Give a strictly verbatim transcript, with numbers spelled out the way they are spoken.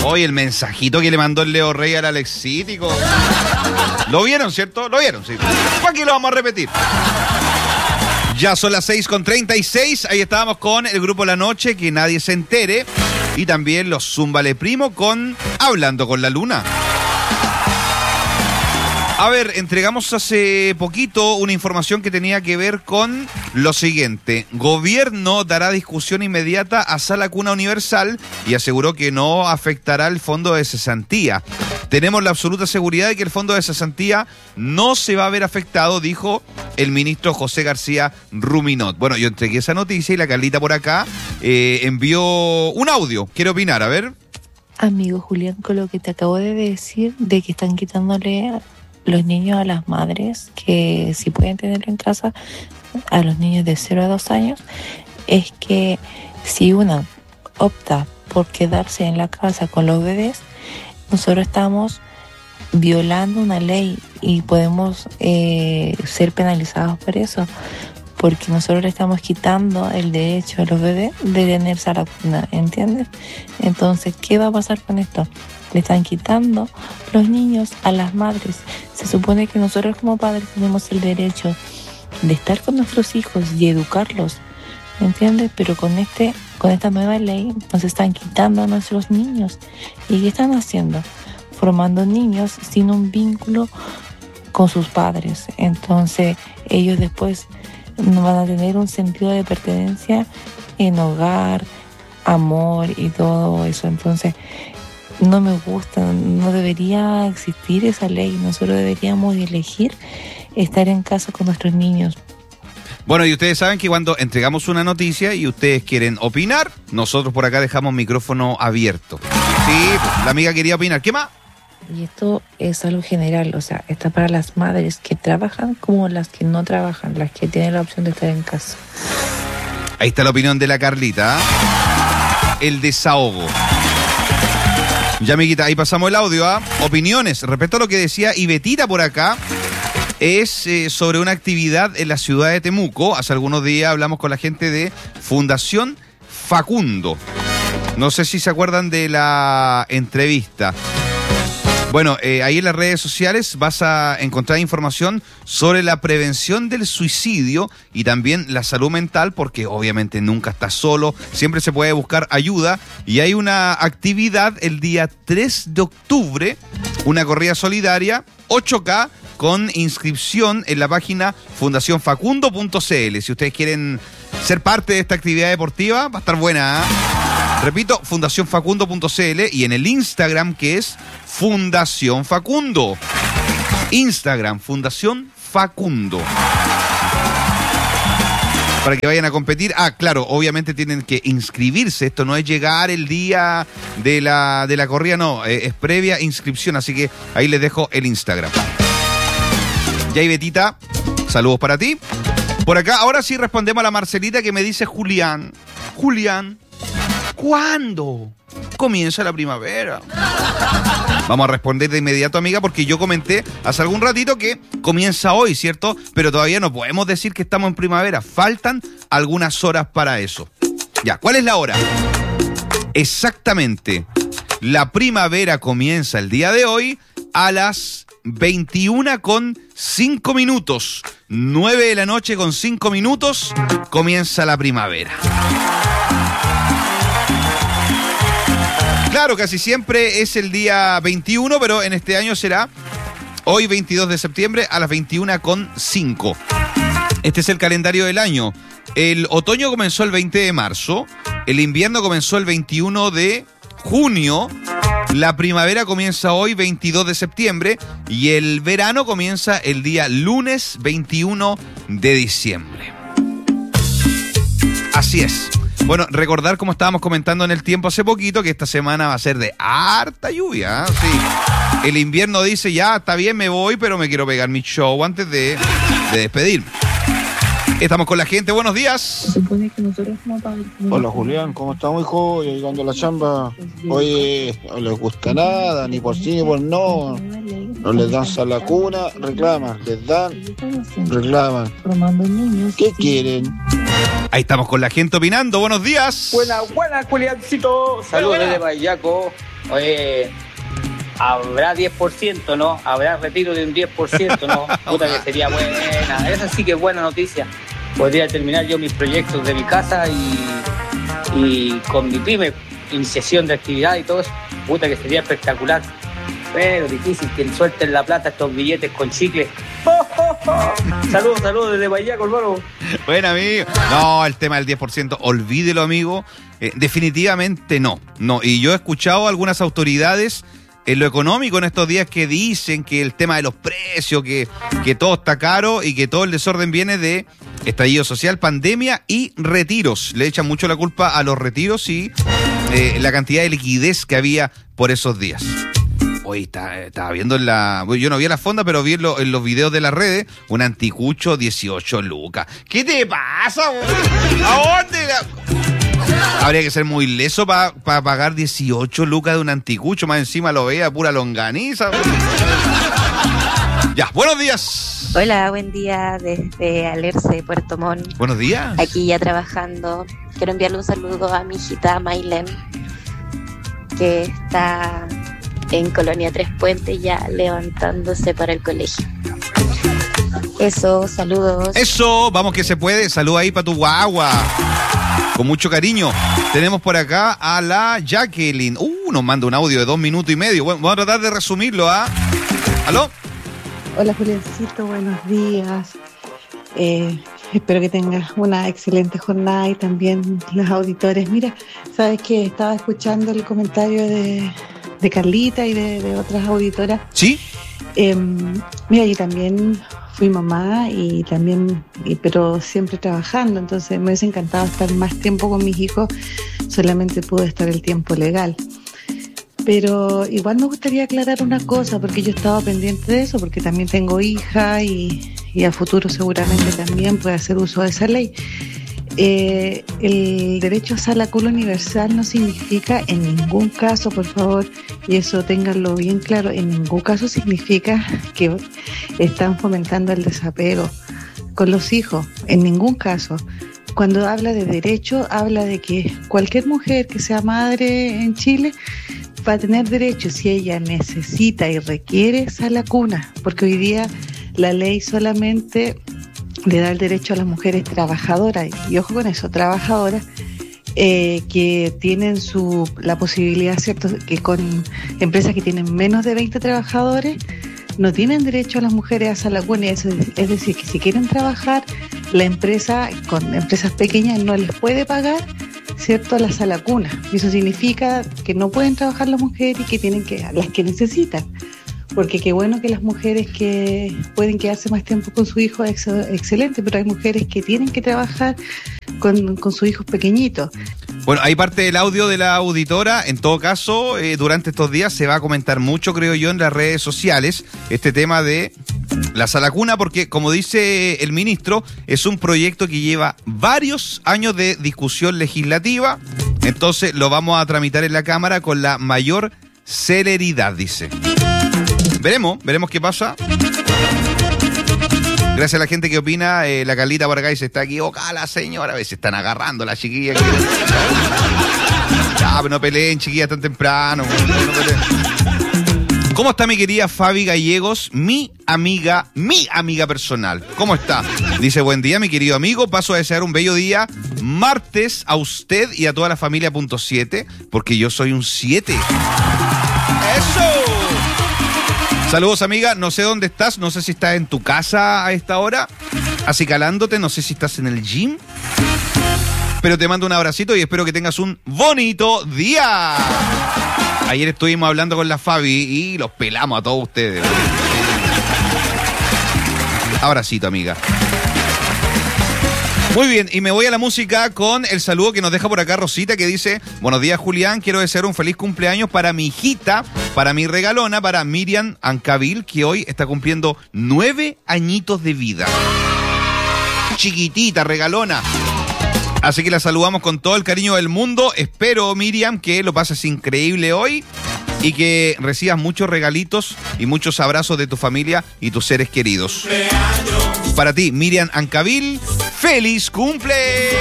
Hoy el mensajito que le mandó el Leo Rey al Alexítico. ¿Lo vieron, cierto? Lo vieron, sí. Aquí lo vamos a repetir. Ya son las seis con treinta y seis. Ahí estábamos con el grupo La Noche, que nadie se entere. Y también los Zúmbale Primo con Hablando con la Luna. A ver, entregamos hace poquito una información que tenía que ver con lo siguiente. Gobierno dará discusión inmediata a Sala Cuna Universal y aseguró que no afectará el fondo de cesantía. Tenemos la absoluta seguridad de que el fondo de cesantía no se va a ver afectado, dijo el ministro José García Ruminot. Bueno, yo entregué esa noticia y la Carlita por acá eh, envió un audio. Quiero opinar, a ver. Amigo Julián, con lo que te acabo de decir, de que están quitándole los niños a las madres, que si pueden tenerlo en casa, a los niños de cero a dos años, es que si una opta por quedarse en la casa con los bebés, nosotros estamos violando una ley y podemos eh, ser penalizados por eso, porque nosotros le estamos quitando el derecho a los bebés de tenerse a la cuna, ¿entiendes? Entonces, ¿qué va a pasar con esto? Le están quitando los niños a las madres. Se supone que nosotros como padres tenemos el derecho de estar con nuestros hijos y educarlos, ¿me entiendes? Pero con este, con esta nueva ley nos están quitando a nuestros niños. ¿Y qué están haciendo? Formando niños sin un vínculo con sus padres. Entonces ellos después no van a tener un sentido de pertenencia en hogar, amor y todo eso. Entonces no me gusta, no debería existir esa ley. Nosotros deberíamos elegir estar en casa con nuestros niños. Bueno, y ustedes saben que cuando entregamos una noticia y ustedes quieren opinar, nosotros por acá dejamos micrófono abierto. Sí, pues, la amiga quería opinar. ¿Qué más? Y esto es algo general, o sea, está para las madres que trabajan como las que no trabajan, las que tienen la opción de estar en casa. Ahí está la opinión de la Carlita. El desahogo. Ya, amiguita, ahí pasamos el audio a opiniones. Respecto a lo que decía Ibetita por acá, es eh, sobre una actividad en la ciudad de Temuco. Hace algunos días hablamos con la gente de Fundación Facundo. No sé si se acuerdan de la entrevista. Bueno, eh, ahí en las redes sociales vas a encontrar información sobre la prevención del suicidio y también la salud mental, porque obviamente nunca estás solo, siempre se puede buscar ayuda. Y hay una actividad el día tres de octubre, una corrida solidaria, ocho K, con inscripción en la página fundación facundo punto c l. Si ustedes quieren ser parte de esta actividad deportiva, va a estar buena, ¿eh? Repito, fundación facundo punto c l y en el Instagram, que es Fundación Facundo. Instagram, Fundación Facundo. Para que vayan a competir. Ah, claro, obviamente tienen que inscribirse. Esto no es llegar el día de la, de la corrida, no. Eh, es previa inscripción, así que ahí les dejo el Instagram. Ya, y Betita, saludos para ti. Por acá, ahora sí respondemos a la Marcelita que me dice Julián. Julián, ¿cuándo comienza la primavera? Vamos a responder de inmediato, amiga, porque yo comenté hace algún ratito que comienza hoy, ¿cierto? Pero todavía no podemos decir que estamos en primavera. Faltan algunas horas para eso. Ya, ¿cuál es la hora? Exactamente. La primavera comienza el día de hoy a las veintiuna con cinco minutos. nueve de la noche con cinco minutos comienza la primavera. Claro, casi siempre es el día veintiuno, pero en este año será hoy veintidós de septiembre a las veintiuna con cinco. Este es el calendario del año. El otoño comenzó el veinte de marzo, el invierno comenzó el veintiuno de junio, la primavera comienza hoy veintidós de septiembre y el verano comienza el día lunes veintiuno de diciembre. Así es. Bueno, recordar, como estábamos comentando en el tiempo hace poquito, que esta semana va a ser de harta lluvia, ¿eh? Sí. El invierno dice, ya, está bien, me voy, pero me quiero pegar mi show antes de, de despedirme. Estamos con la gente, buenos días. Hola Julián, ¿cómo estamos, hijo? Ya llegando a la chamba. Oye, no les gusta nada, ni por sí ni por no. No les dan sala cuna, reclaman. Les dan, reclaman. ¿Qué quieren? Ahí estamos con la gente opinando, buenos días. Buena, buena, Juliancito. Saludos desde Payaco. Oye, habrá diez por ciento, ¿no? Habrá retiro de un diez por ciento, ¿no? Puta que sería buena. Esa sí que es buena noticia. Podría terminar yo mis proyectos de mi casa y, y con mi pyme, iniciación de actividad y todo eso. Puta que sería espectacular. Pero difícil que suelten la plata estos billetes con chicle. ¡Oh, oh, oh! Saludos, saludos desde Payaco, hermano. Bueno, amigo. No, el tema del diez por ciento, olvídelo, amigo. Eh, definitivamente no. No. Y yo he escuchado a algunas autoridades en lo económico en estos días que dicen que el tema de los precios, que, que todo está caro y que todo el desorden viene de estallido social, pandemia y retiros. Le echan mucho la culpa a los retiros y eh, la cantidad de liquidez que había por esos días. Hoy estaba, estaba viendo en la... Yo no vi en la fonda, pero vi en, lo, en los videos de las redes un anticucho dieciocho lucas. ¿Qué te pasa, güey? ¿A dónde la...? Habría que ser muy leso para pa pagar dieciocho lucas de un anticucho. Más encima lo vea pura longaniza. Ya, buenos días. Hola, buen día desde Alerce, Puerto Montt. Buenos días. Aquí ya trabajando. Quiero enviarle un saludo a mi hijita Maylen, que está en Colonia Tres Puentes ya levantándose para el colegio. Eso, saludos. Eso, vamos que se puede. Salud ahí para tu guagua. Con mucho cariño. Tenemos por acá a la Jacqueline. Uh, nos manda un audio de dos minutos y medio. Bueno, vamos a tratar de resumirlo, ¿ah? ¿eh? ¿Aló? Hola, Juliancito, buenos días. Eh, espero que tengas una excelente jornada y también los auditores. Mira, sabes que estaba escuchando el comentario de, de Carlita y de, de otras auditoras. ¿Sí? Eh, mira, yo también fui mamá y también, y, pero siempre trabajando, entonces me hubiese encantado estar más tiempo con mis hijos, solamente pude estar el tiempo legal. Pero igual me gustaría aclarar una cosa, porque yo estaba pendiente de eso, porque también tengo hija y, y a futuro seguramente también puede hacer uso de esa ley. Eh, el derecho a sala cuna universal no significa en ningún caso, por favor, y eso ténganlo bien claro, en ningún caso significa que están fomentando el desapego con los hijos, en ningún caso. Cuando habla de derecho, habla de que cualquier mujer que sea madre en Chile va a tener derecho si ella necesita y requiere sala cuna, porque hoy día la ley solamente le da el derecho a las mujeres trabajadoras, y ojo con eso, trabajadoras, eh, que tienen su la posibilidad, ¿cierto?, que con empresas que tienen menos de veinte trabajadores, no tienen derecho a las mujeres a sala cuna, es, es decir, que si quieren trabajar, la empresa, con empresas pequeñas, no les puede pagar, ¿cierto?, la sala cuna. Y eso significa que no pueden trabajar las mujeres y que tienen que, las que necesitan. Porque qué bueno que las mujeres que pueden quedarse más tiempo con su hijo es excelente, pero hay mujeres que tienen que trabajar con, con sus hijos pequeñitos. Bueno, hay parte del audio de la auditora. En todo caso, eh, durante estos días se va a comentar mucho, creo yo, en las redes sociales, este tema de la sala cuna, porque, como dice el ministro, es un proyecto que lleva varios años de discusión legislativa. Entonces lo vamos a tramitar en la Cámara con la mayor celeridad, dice. Veremos, veremos qué pasa. Gracias a la gente que opina. Eh, la Carlita por acá dice, está equivocada la señora. A veces están agarrando a la chiquilla. Que... Ya, pero no peleen, chiquillas, tan temprano. No peleen. ¿Cómo está mi querida Fabi Gallegos? Mi amiga, mi amiga personal. ¿Cómo está? Dice, buen día, mi querido amigo. Paso a desear un bello día martes a usted y a toda la familia punto siete, porque yo soy un siete. ¡Eso! Saludos, amiga. No sé dónde estás. No sé si estás en tu casa a esta hora, acicalándote. No sé si estás en el gym. Pero te mando un abracito y espero que tengas un bonito día. Ayer estuvimos hablando con la Fabi y los pelamos a todos ustedes. Abracito, amiga. Muy bien, y me voy a la música con el saludo que nos deja por acá Rosita, que dice, buenos días, Julián, quiero desear un feliz cumpleaños para mi hijita, para mi regalona, para Miriam Ancabil, que hoy está cumpliendo nueve añitos de vida. chiquitita, regalona. Así que la saludamos con todo el cariño del mundo. Espero, Miriam, que lo pases increíble hoy y que recibas muchos regalitos y muchos abrazos de tu familia y tus seres queridos. Para ti, Miriam Ancavil, ¡feliz cumple!